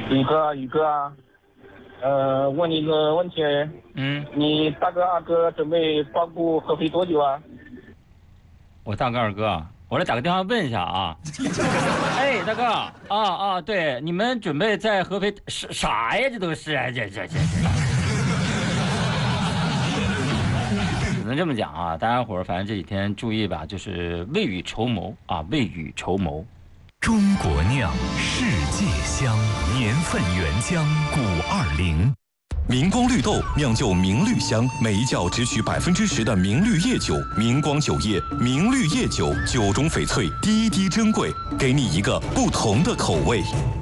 宇哥啊，问你一个问题，你大哥二哥准备光顾合肥多久啊？ 我大哥二哥啊，我来打个电话问一下啊。哎，大哥对，你们准备在合肥啥呀？这都是这。只能这么讲啊，大家伙儿反正这几天注意吧，就是未雨绸缪啊，未雨绸缪。 中国酿，世界香，年份原浆520。明光绿豆酿就明绿香，每一窖只取10%的明绿叶酒，明光酒业明绿叶酒，酒中翡翠，滴滴珍贵，给你一个不同的口味。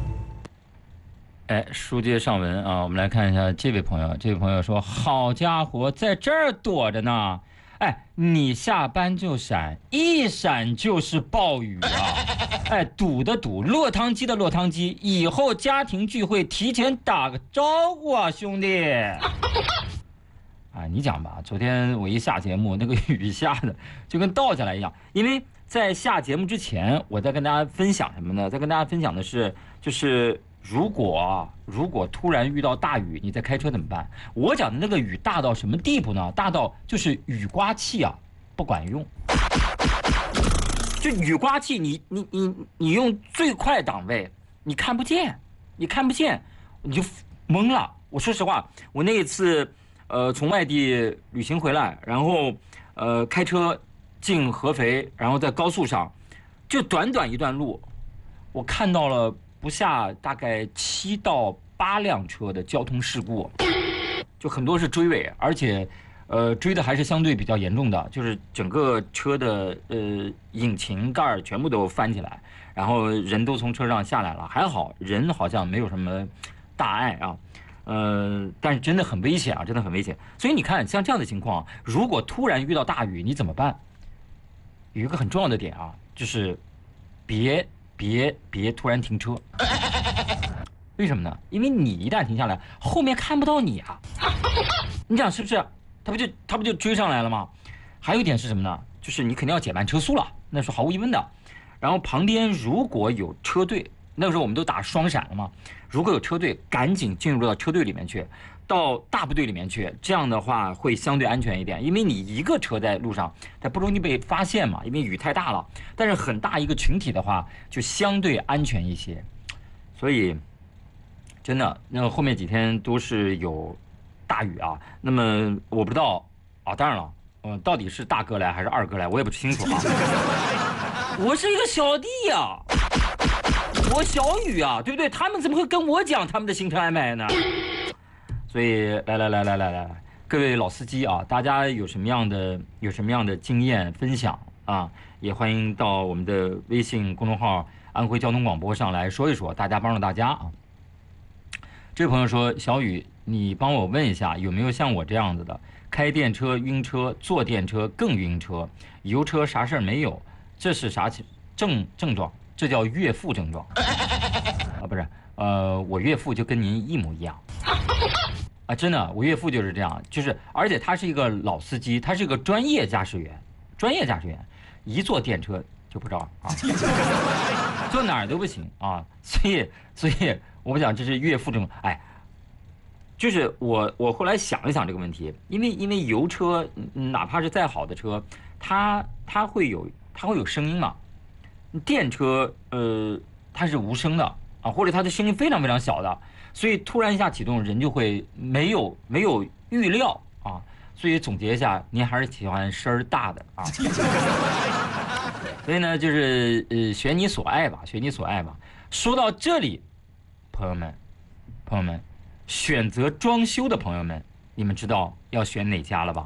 哎，书接上文啊，我们来看一下这位朋友。这位朋友说：“好家伙，在这儿躲着呢！哎，你下班就闪，一闪就是暴雨啊！哎，堵的堵，落汤鸡的落汤鸡，以后家庭聚会提前打个招呼啊，兄弟！啊，你讲吧，昨天我一下节目，那个雨下的就跟倒下来一样。因为在下节目之前，我在跟大家分享什么呢？在跟大家分享的是，就是如果突然遇到大雨，你在开车怎么办？我讲的那个雨大到什么地步呢？大到就是雨刮器啊不管用，就雨刮器你用最快档位，你看不见，你就懵了。我说实话，我那一次从外地旅行回来，然后开车进合肥，然后在高速上，就短短一段路，我看到了不下大概7到8辆车的交通事故，就很多是追尾，而且追的还是相对比较严重的，就是整个车的引擎盖全部都翻起来，然后人都从车上下来了，还好人好像没有什么大碍啊。但是真的很危险啊，真的很危险。所以你看，像这样的情况，如果突然遇到大雨，你怎么办？有一个很重要的点啊，就是别突然停车。为什么呢？因为你一旦停下来，后面看不到你啊。你讲是不是？他不就追上来了吗？还有一点是什么呢？就是你肯定要减慢车速了，那是毫无疑问的。然后旁边如果有车队，那个时候我们都打双闪了嘛，如果有车队，赶紧进入到车队里面去，到大部队里面去，这样的话会相对安全一点，因为你一个车在路上，它不容易被发现嘛，因为雨太大了。但是很大一个群体的话，就相对安全一些。所以，真的，那后面几天都是有大雨啊。那么我不知道啊，当然了，到底是大哥来还是二哥来，我也不清楚啊。我是一个小弟呀。我小雨啊，对不对？他们怎么会跟我讲他们的行程安排呢？所以来，各位老司机啊，大家有什么样的经验分享啊？也欢迎到我们的微信公众号安徽交通广播上来说一说，大家帮助大家啊。这位朋友说，小雨，你帮我问一下，有没有像我这样子的，开电车晕车，坐电车更晕车，油车啥事儿没有，这是啥症状？这叫岳父症状啊，不是，我岳父就跟您一模一样啊，真的，我岳父就是这样，就是而且他是一个老司机，他是一个专业驾驶员，一坐电车就不着啊，坐哪儿都不行啊，所以我讲这是岳父症，哎，就是我后来想一想这个问题，因为油车哪怕是再好的车，它会有声音嘛。电车它是无声的啊，或者它的声音非常非常小的，所以突然一下启动，人就会没有预料啊。所以总结一下，您还是喜欢声儿大的啊。所以呢，就是选你所爱吧，选你所爱吧。说到这里，朋友们，选择装修的朋友们，你们知道要选哪家了吧？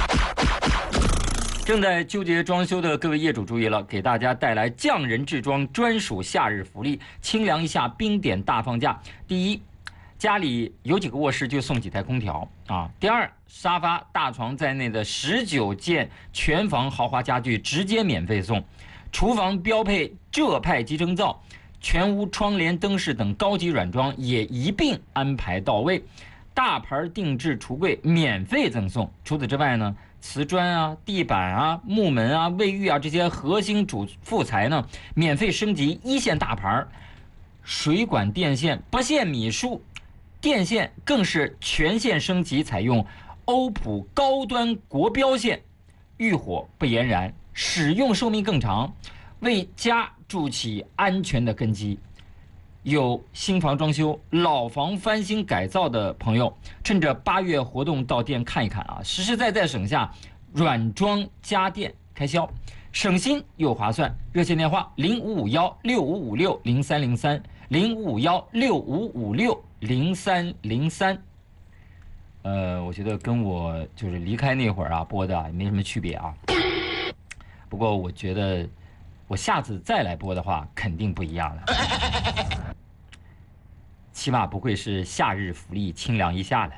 正在纠结装修的各位业主注意了，给大家带来匠人制装专属夏日福利，清凉一下冰点大放价。第一，家里有几个卧室就送几台空调啊。第二，沙发、大床在内的19件全房豪华家具直接免费送，厨房标配浙派集成灶，全屋窗帘、灯饰等高级软装也一并安排到位，大牌定制橱柜免费赠送。除此之外呢，瓷砖啊、地板啊、木门啊、卫浴啊这些核心主副材呢，免费升级1线大牌， 水管电线不限米数，电线更是全线升级，采用欧普高端国标线，遇火不延燃，使用寿命更长，为家筑起安全的根基。有新房装修、老房翻新改造的朋友，趁着8月活动到店看一看啊，实实在在省下软装家电开销，省心又划算。热线电话055165560303，055165560303。我觉得跟我就是离开那会儿啊播的也没什么区别啊。不过我觉得我下次再来播的话，肯定不一样了。起码不会是夏日福利清凉一下了。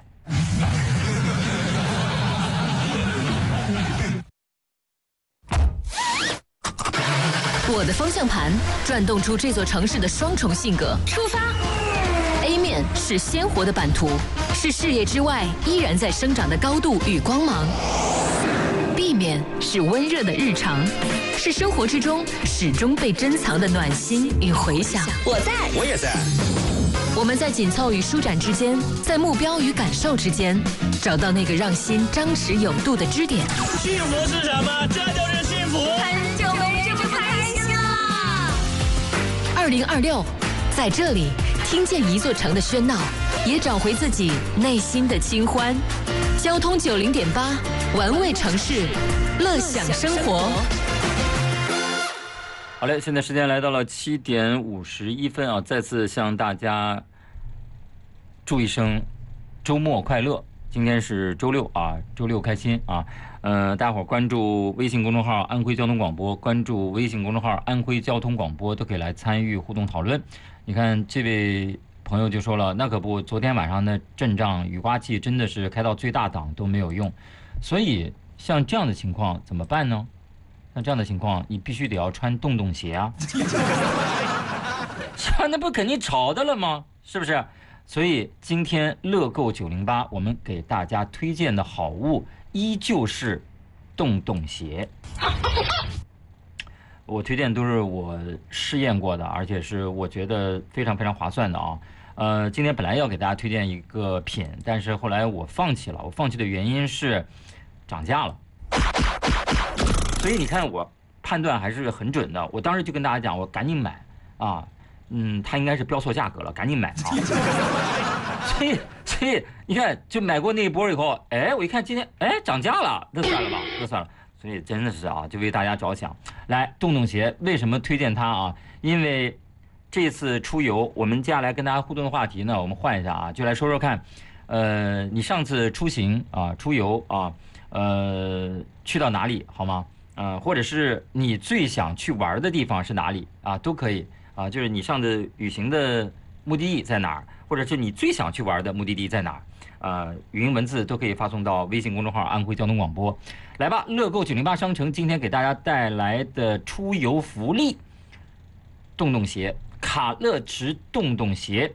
我的方向盘转动出这座城市的双重性格。出发 A 面是鲜活的版图，是视野之外依然在生长的高度与光芒。B 面是温热的日常，是生活之中始终被珍藏的暖心与回响。 我在， 我也在。 我们在紧凑与舒展之间，在目标与感受之间，找到那个让心张弛有度的支点。 幸福是什么？这就是幸福。 很久没这么开心了。 2026，在这里听见一座城的喧闹，也找回自己内心的清欢。交通90.8，玩味城市，乐享生活。 好嘞，现在时间来到了7点51分啊！再次向大家祝一声周末快乐。今天是周六啊，周六开心啊！大家伙关注微信公众号安徽交通广播，关注微信公众号安徽交通广播，都可以来参与互动讨论。你看这位朋友就说了，那可不，昨天晚上的阵仗雨刮器真的是开到最大档都没有用，所以像这样的情况怎么办呢？像这样的情况，你必须得要穿洞洞鞋啊，那不肯定潮的了吗？是不是？所以今天乐购908，我们给大家推荐的好物依旧是洞洞鞋。我推荐都是我试验过的，而且是我觉得非常非常划算的啊。今天本来要给大家推荐一个品，但是后来我放弃了。我放弃的原因是涨价了。所以你看，我判断还是很准的。我当时就跟大家讲，我赶紧买啊，它应该是标错价格了，赶紧买啊。所以你看，就买过那一波以后，我一看今天涨价了，那算了吧，那算了。所以真的是啊，就为大家着想。来，洞洞鞋为什么推荐它啊？因为这次出游，我们接下来跟大家互动的话题呢，我们换一下啊，就来说说看，你上次出行啊、出游啊，去到哪里好吗？或者是你最想去玩的地方是哪里啊？都可以啊，就是你上次旅行的目的地在哪儿，或者是你最想去玩的目的地在哪儿？语音文字都可以发送到微信公众号安徽交通广播。来吧，乐购908商城今天给大家带来的出游福利，洞洞鞋，卡乐驰洞洞鞋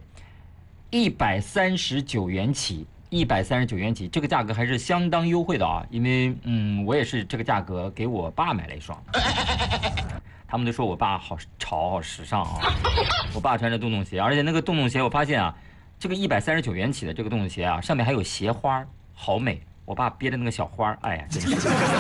，139元起。139元起，这个价格还是相当优惠的啊！因为我也是这个价格给我爸买了一双，他们都说我爸好潮好时尚啊！我爸穿着洞洞鞋，而且那个洞洞鞋我发现啊，这个139元起的这个洞洞鞋啊，上面还有鞋花，好美！我爸憋的那个小花，哎呀，真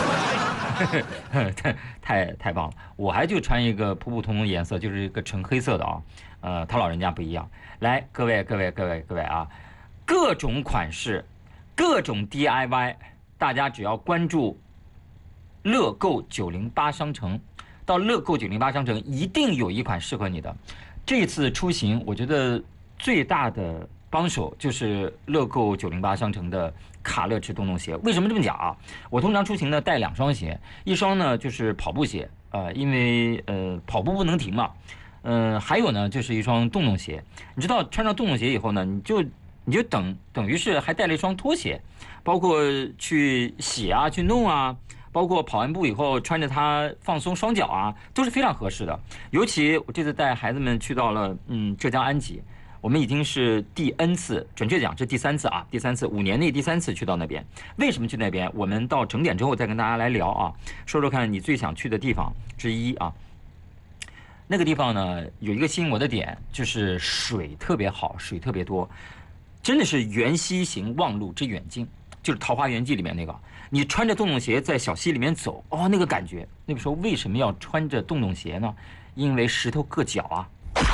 是太棒了！我还就穿一个普普通通颜色，就是一个纯黑色的啊。他老人家不一样。来，各位啊！各种款式，各种 DIY， 大家只要关注乐购908商城，到乐购908商城一定有一款适合你的。这次出行，我觉得最大的帮手就是乐购908商城的卡乐驰洞洞鞋。为什么这么讲啊？我通常出行呢带2双鞋，一双呢就是跑步鞋，因为跑步不能停嘛，还有呢就是一双洞洞鞋。你知道穿上洞洞鞋以后呢，你就等于是还带了一双拖鞋，包括去洗啊、去弄啊，包括跑完步以后穿着它放松双脚啊，都是非常合适的。尤其我这次带孩子们去到了浙江安吉，我们已经是第 N 次，准确讲是第3次啊，第3次5年内第3次去到那边。为什么去那边？我们到整点之后再跟大家来聊啊，说说看你最想去的地方之一啊。 那个地方呢有一个吸引我的点，就是水特别好，水特别多，真的是缘溪行，忘路之远近，就是《桃花源记》里面那个，你穿着洞洞鞋在小溪里面走，哦，那个感觉。那个时候为什么要穿着洞洞鞋呢？因为石头硌脚啊，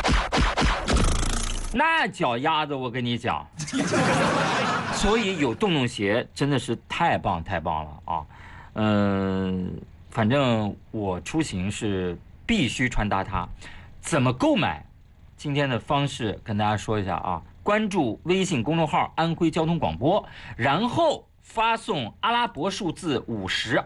那脚丫子我跟你讲，所以有洞洞鞋真的是太棒了啊！反正我出行是必须穿搭它。怎么购买？今天的方式跟大家说一下啊，关注微信公众号安徽交通广播，然后发送阿拉伯数字52。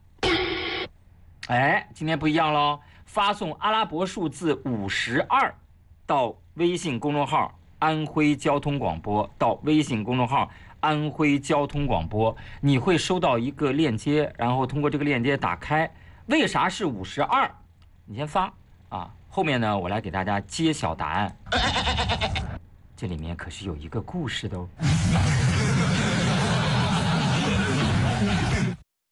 哎，今天不一样喽，发送阿拉伯数字52到微信公众号安徽交通广播，到微信公众号安徽交通广播，你会收到一个链接，然后通过这个链接打开。为啥是52？你先发啊，后面呢我来给大家揭晓答案。这里面可是有一个故事的哦。